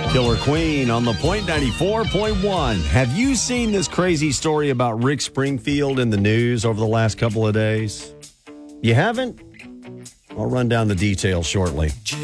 Killer Queen on the Point 94.1. Have you seen this crazy story about Rick Springfield in the news over the last couple of days? You haven't? I'll run down the details shortly.